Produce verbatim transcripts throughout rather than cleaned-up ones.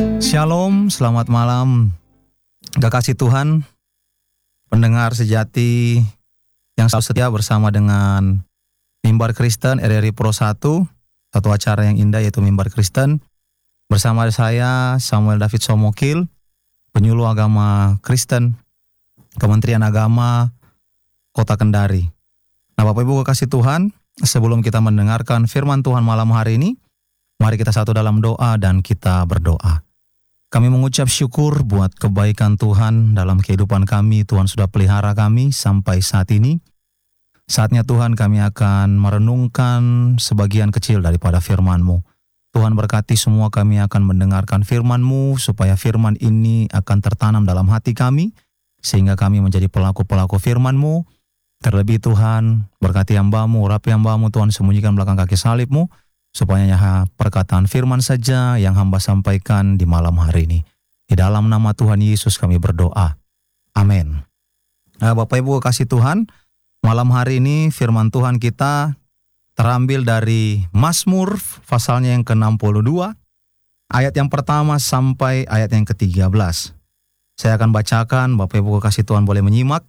Shalom, selamat malam. Kekasih Tuhan, pendengar sejati yang selalu setia bersama dengan Mimbar Kristen R R I Pro satu, satu acara yang indah yaitu Mimbar Kristen. Bersama saya Samuel David Somokil, penyuluh agama Kristen, Kementerian Agama Kota Kendari. Nah, Bapak Ibu kekasih Tuhan, sebelum kita mendengarkan firman Tuhan malam hari ini, mari kita satu dalam doa dan kita berdoa. Kami mengucap syukur buat kebaikan Tuhan dalam kehidupan kami. Tuhan sudah pelihara kami sampai saat ini. Saatnya Tuhan kami akan merenungkan sebagian kecil daripada firman-Mu. Tuhan berkati semua kami akan mendengarkan firman-Mu, supaya firman ini akan tertanam dalam hati kami, sehingga kami menjadi pelaku-pelaku firman-Mu. Terlebih Tuhan, berkati hamba-Mu, urapi hamba-Mu, Tuhan sembunyikan belakang kaki salib-Mu, supaya hanya perkataan firman saja yang hamba sampaikan di malam hari ini. Di dalam nama Tuhan Yesus kami berdoa. Amin. Nah, Bapak Ibu kasih Tuhan, malam hari ini firman Tuhan kita terambil dari Mazmur pasalnya yang ke enam puluh dua, ayat yang pertama sampai ayat yang ke tiga belas. Saya akan bacakan, Bapak Ibu kasih Tuhan boleh menyimak.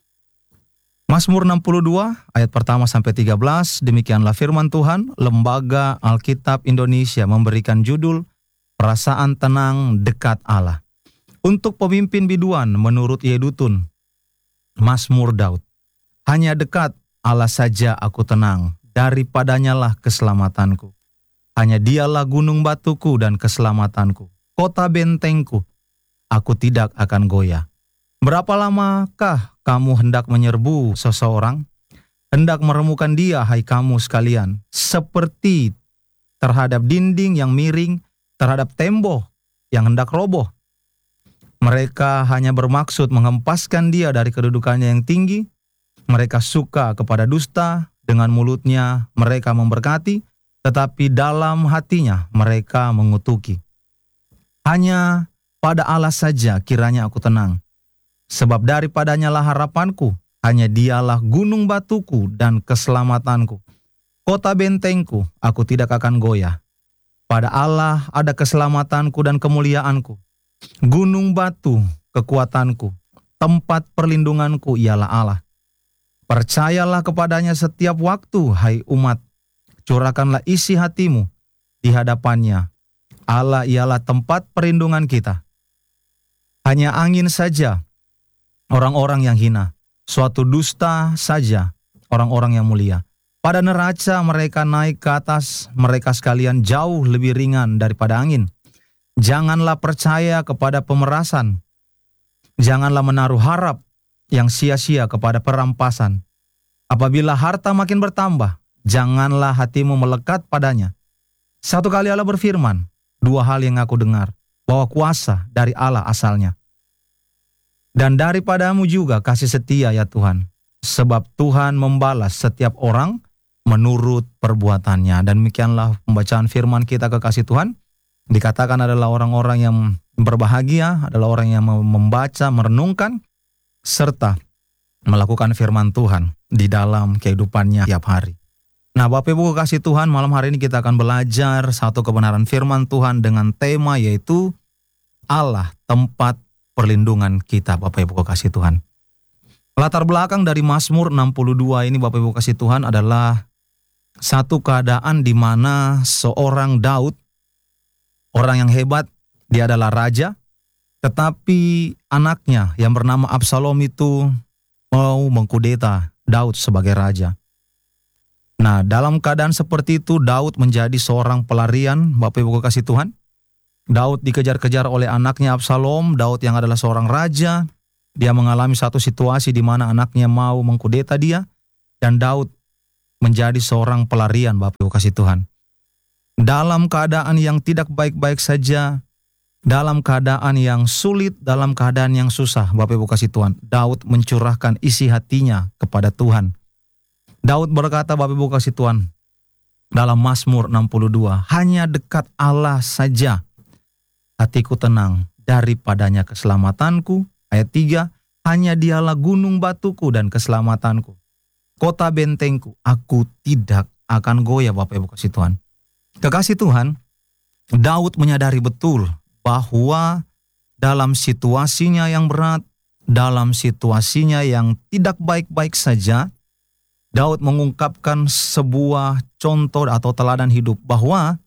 Mazmur enam puluh dua ayat pertama sampai tiga belas, demikianlah firman Tuhan. Lembaga Alkitab Indonesia memberikan judul Perasaan Tenang Dekat Allah. Untuk pemimpin biduan menurut Yedutun, Mazmur Daud. Hanya dekat Allah saja aku tenang, daripadanya lah keselamatanku. Hanya dialah gunung batuku dan keselamatanku, kota bentengku, aku tidak akan goyah. Berapa lamakah kamu hendak menyerbu seseorang? Hendak meremukan dia, hai kamu sekalian, seperti terhadap dinding yang miring, terhadap tembok yang hendak roboh. Mereka hanya bermaksud menghempaskan dia dari kedudukannya yang tinggi. Mereka suka kepada dusta, dengan mulutnya mereka memberkati, tetapi dalam hatinya mereka mengutuki. Hanya pada Allah saja kiranya aku tenang. Sebab daripadanya lah harapanku, hanya dialah gunung batuku dan keselamatanku. Kota bentengku, aku tidak akan goyah. Pada Allah ada keselamatanku dan kemuliaanku. Gunung batu, kekuatanku. Tempat perlindunganku ialah Allah. Percayalah kepadanya setiap waktu, hai umat. Curahkanlah isi hatimu di hadapannya. Allah ialah tempat perlindungan kita. Hanya angin saja orang-orang yang hina, suatu dusta saja orang-orang yang mulia. Pada neraca mereka naik ke atas, mereka sekalian jauh lebih ringan daripada angin. Janganlah percaya kepada pemerasan, janganlah menaruh harap yang sia-sia kepada perampasan. Apabila harta makin bertambah, janganlah hatimu melekat padanya. Satu kali Allah berfirman, dua hal yang aku dengar, bahwa kuasa dari Allah asalnya. Dan daripadamu juga kasih setia ya Tuhan, sebab Tuhan membalas setiap orang menurut perbuatannya. Dan demikianlah pembacaan firman kita kekasih Tuhan. Dikatakan adalah orang-orang yang berbahagia, adalah orang yang membaca, merenungkan, serta melakukan firman Tuhan di dalam kehidupannya tiap hari. Nah, Bapak Ibu kekasih Tuhan, malam hari ini kita akan belajar satu kebenaran firman Tuhan dengan tema yaitu Allah tempat perlindungan kita, Bapak Ibu kekasih Tuhan. Latar belakang dari Mazmur enam puluh dua ini, Bapak Ibu kekasih Tuhan, adalah satu keadaan di mana seorang Daud, orang yang hebat, dia adalah raja, tetapi anaknya yang bernama Absalom itu mau mengkudeta Daud sebagai raja. Nah, dalam keadaan seperti itu Daud menjadi seorang pelarian, Bapak Ibu kekasih Tuhan. Daud dikejar-kejar oleh anaknya Absalom. Daud yang adalah seorang raja, dia mengalami satu situasi di mana anaknya mau mengkudeta dia, dan Daud menjadi seorang pelarian, Bapak Ibu kasih Tuhan. Dalam keadaan yang tidak baik-baik saja, dalam keadaan yang sulit, dalam keadaan yang susah, Bapak Ibu kasih Tuhan, Daud mencurahkan isi hatinya kepada Tuhan. Daud berkata, Bapak Ibu kasih Tuhan, dalam Mazmur enam puluh dua, hanya dekat Allah saja hatiku tenang, daripadanya keselamatanku. Ayat tiga, hanya dialah gunung batuku dan keselamatanku. Kota bentengku, aku tidak akan goyah, Bapak Ibu kasih Tuhan. Kekasih Tuhan, Daud menyadari betul bahwa dalam situasinya yang berat, dalam situasinya yang tidak baik-baik saja, Daud mengungkapkan sebuah contoh atau teladan hidup bahwa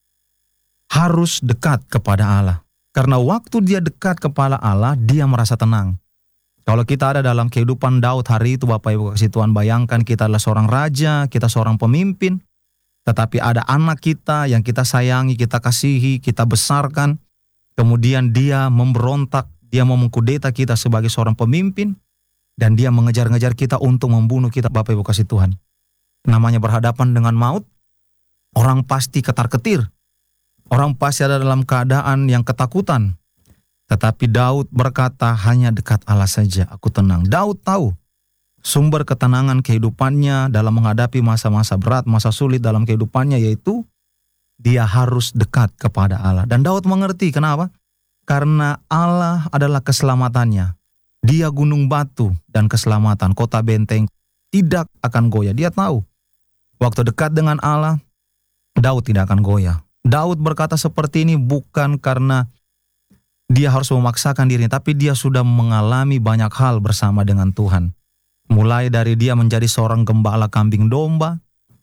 harus dekat kepada Allah. Karena waktu dia dekat kepada Allah, dia merasa tenang. Kalau kita ada dalam kehidupan Daud hari itu, Bapak Ibu kasih Tuhan, bayangkan kita adalah seorang raja, kita seorang pemimpin, tetapi ada anak kita yang kita sayangi, kita kasihi, kita besarkan. Kemudian dia memberontak, dia mau mengkudeta kita sebagai seorang pemimpin, dan dia mengejar-ngejar kita untuk membunuh kita, Bapak Ibu kasih Tuhan. Namanya berhadapan dengan maut, orang pasti ketar-ketir. Orang pasti ada dalam keadaan yang ketakutan. Tetapi Daud berkata, hanya dekat Allah saja aku tenang. Daud tahu sumber ketenangan kehidupannya dalam menghadapi masa-masa berat, masa sulit dalam kehidupannya, yaitu dia harus dekat kepada Allah. Dan Daud mengerti kenapa? Karena Allah adalah keselamatannya. Dia gunung batu dan keselamatan, kota benteng tidak akan goyah. Dia tahu waktu dekat dengan Allah, Daud tidak akan goyah. Daud berkata seperti ini bukan karena dia harus memaksakan diri, tapi dia sudah mengalami banyak hal bersama dengan Tuhan. Mulai dari dia menjadi seorang gembala kambing domba,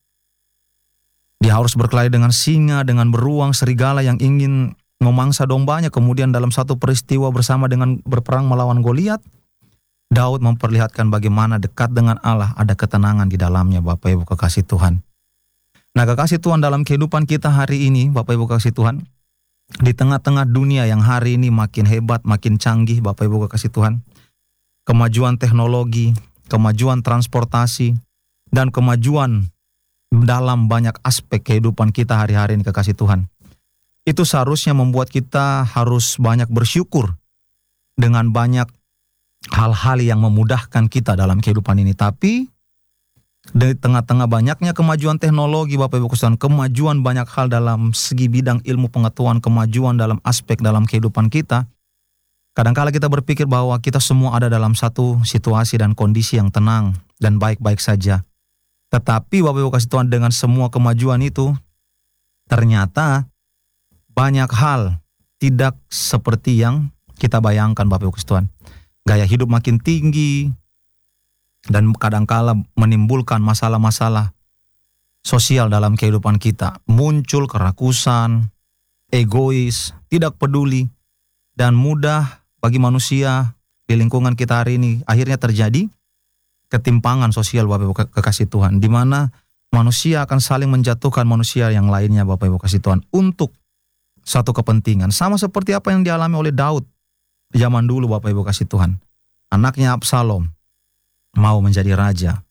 dia harus berkelahi dengan singa, dengan beruang, serigala yang ingin memangsa dombanya. Kemudian dalam satu peristiwa bersama dengan berperang melawan Goliat, Daud memperlihatkan bagaimana dekat dengan Allah ada ketenangan di dalamnya, Bapak Ibu kekasih Tuhan. Nah, kekasih Tuhan, dalam kehidupan kita hari ini, Bapak Ibu kekasih Tuhan, di tengah-tengah dunia yang hari ini makin hebat, makin canggih, Bapak Ibu kekasih Tuhan, kemajuan teknologi, kemajuan transportasi, dan kemajuan dalam banyak aspek kehidupan kita hari-hari ini, kekasih Tuhan, itu seharusnya membuat kita harus banyak bersyukur dengan banyak hal-hal yang memudahkan kita dalam kehidupan ini. Tapi di tengah-tengah banyaknya kemajuan teknologi, Bapak Ibu kekasih Tuhan, kemajuan banyak hal dalam segi bidang ilmu pengetahuan, kemajuan dalam aspek dalam kehidupan kita, kadangkala kita berpikir bahwa kita semua ada dalam satu situasi dan kondisi yang tenang dan baik-baik saja. Tetapi Bapak Ibu kasih Tuhan, dengan semua kemajuan itu, ternyata banyak hal tidak seperti yang kita bayangkan, Bapak Ibu kasih Tuhan. Gaya hidup makin tinggi, dan kadangkala menimbulkan masalah-masalah sosial dalam kehidupan kita. Muncul kerakusan, egois, tidak peduli, dan mudah bagi manusia di lingkungan kita hari ini akhirnya terjadi ketimpangan sosial, Bapak Ibu kekasih Tuhan, di mana manusia akan saling menjatuhkan manusia yang lainnya, Bapak Ibu kekasih Tuhan, untuk satu kepentingan. Sama seperti apa yang dialami oleh Daud zaman dulu, Bapak Ibu kasih Tuhan. Anaknya Absalom mau menjadi raja.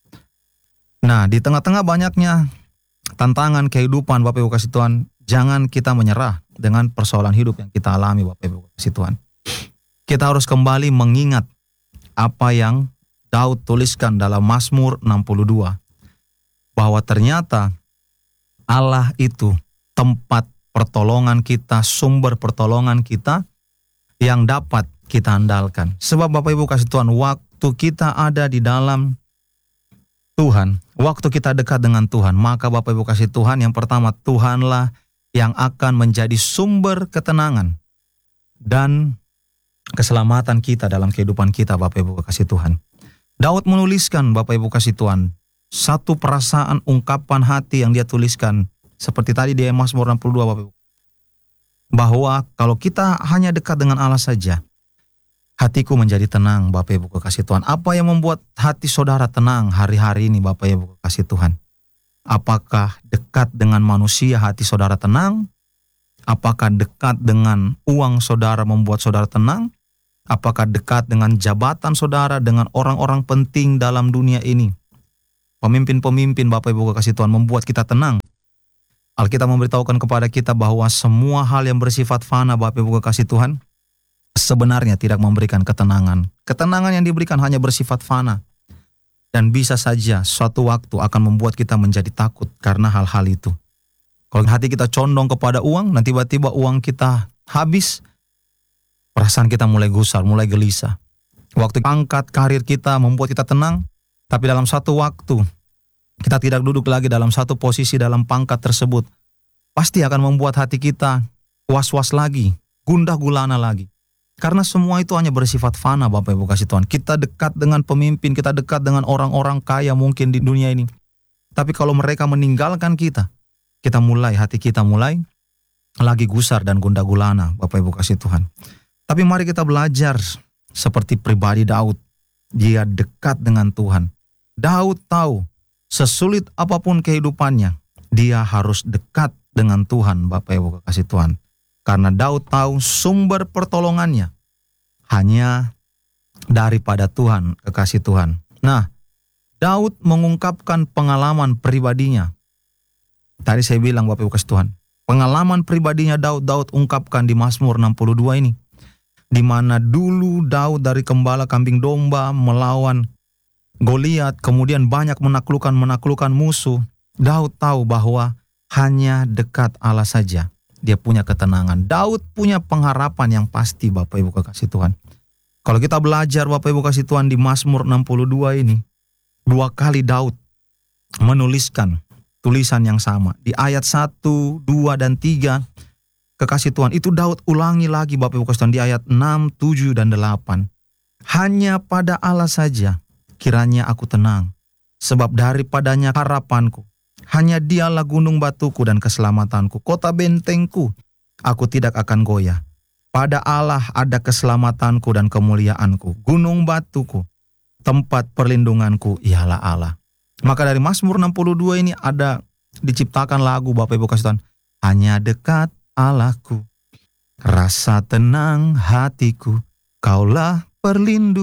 Nah, di tengah-tengah banyaknya tantangan kehidupan, Bapak Ibu kasih Tuhan, jangan kita menyerah dengan persoalan hidup yang kita alami, Bapak Ibu kasih Tuhan. Kita harus kembali mengingat apa yang Daud tuliskan dalam Mazmur enam puluh dua, bahwa ternyata Allah itu tempat pertolongan kita, sumber pertolongan kita yang dapat kita andalkan. Sebab Bapak Ibu kasih Tuhan, waktu kita ada di dalam Tuhan, waktu kita dekat dengan Tuhan, maka Bapak Ibu kasih Tuhan, yang pertama, Tuhanlah yang akan menjadi sumber ketenangan dan keselamatan kita dalam kehidupan kita, Bapak Ibu kasih Tuhan. Daud menuliskan, Bapak Ibu kasih Tuhan, satu perasaan, ungkapan hati yang dia tuliskan, seperti tadi di Mazmur enam puluh dua, Bapak Ibu, bahwa kalau kita hanya dekat dengan Allah saja, hatiku menjadi tenang, Bapak Ibu kekasih Tuhan. Apa yang membuat hati saudara tenang hari-hari ini, Bapak Ibu kekasih Tuhan? Apakah dekat dengan manusia hati saudara tenang? Apakah dekat dengan uang saudara membuat saudara tenang? Apakah dekat dengan jabatan saudara, dengan orang-orang penting dalam dunia ini? Pemimpin-pemimpin, Bapak Ibu kekasih Tuhan, membuat kita tenang. Alkitab memberitahukan kepada kita bahwa semua hal yang bersifat fana, Bapak Ibu kekasih Tuhan, sebenarnya tidak memberikan ketenangan. Ketenangan yang diberikan hanya bersifat fana. Dan bisa saja suatu waktu akan membuat kita menjadi takut karena hal-hal itu. Kalau hati kita condong kepada uang, nanti tiba-tiba uang kita habis, perasaan kita mulai gusar, mulai gelisah. Waktu pangkat karir kita membuat kita tenang, tapi dalam satu waktu kita tidak duduk lagi dalam satu posisi dalam pangkat tersebut, pasti akan membuat hati kita was-was lagi. gundah gulana lagi. Karena semua itu hanya bersifat fana Bapak Ibu kasih Tuhan. Kita dekat dengan pemimpin, kita dekat dengan orang-orang kaya mungkin di dunia ini. Tapi kalau mereka meninggalkan kita, kita mulai, hati kita mulai lagi gusar dan gundah gulana Bapak Ibu kasih Tuhan. Tapi mari kita belajar seperti pribadi Daud. Dia dekat dengan Tuhan. Daud tahu sesulit apapun kehidupannya, dia harus dekat dengan Tuhan Bapak Ibu kasih Tuhan. Karena Daud tahu sumber pertolongannya hanya daripada Tuhan, kekasih Tuhan. Nah, Daud mengungkapkan pengalaman pribadinya. Tadi saya bilang Bapak Ibu kasih Tuhan, pengalaman pribadinya Daud, Daud ungkapkan di Mazmur enam puluh dua ini. Di mana dulu Daud dari gembala kambing domba melawan Goliat, kemudian banyak menaklukkan-menaklukkan musuh. Daud tahu bahwa hanya dekat Allah saja dia punya ketenangan. Daud punya pengharapan yang pasti Bapak Ibu kekasih Tuhan. Kalau kita belajar Bapak Ibu kasih Tuhan di Mazmur enam puluh dua ini, dua kali Daud menuliskan tulisan yang sama. Di ayat satu, dua, dan tiga, kekasih Tuhan, itu Daud ulangi lagi Bapak Ibu kasih Tuhan di ayat enam, tujuh, dan delapan. Hanya pada Allah saja kiranya aku tenang, sebab daripadanya harapanku. Hanya dialah gunung batuku dan keselamatanku, kota bentengku, aku tidak akan goyah. Pada Allah ada keselamatanku dan kemuliaanku, gunung batuku, tempat perlindunganku ialah Allah. Maka dari Mazmur enam puluh dua ini ada diciptakan lagu Bapak Ibu kasih Tuhan. Hanya dekat Allahku, rasa tenang hatiku, kaulah perlindungan.